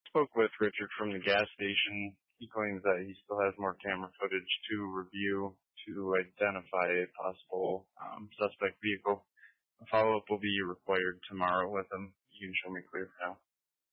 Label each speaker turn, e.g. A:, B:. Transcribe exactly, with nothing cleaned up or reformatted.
A: Spoke with Richard from the gas station. He claims that he still has more camera footage to review to identify a possible um, suspect vehicle. A follow-up will be required tomorrow with him. You can show me clear for now.